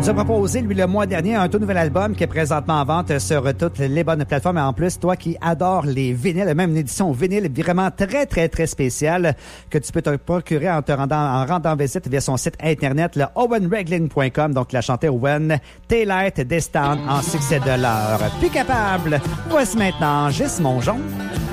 nous a proposé, lui, le mois dernier, un tout nouvel album qui est présentement en vente sur toutes les bonnes plateformes. Et en plus, toi qui adores les vinyles, même une édition vinyle vraiment très, très, très spéciale que tu peux te procurer en rendant visite via son site internet, le owenregling.com. Donc, la chantait Owen, Taillight Destin en succès de l'heure. Plus capable, voici maintenant Juste mon jaune.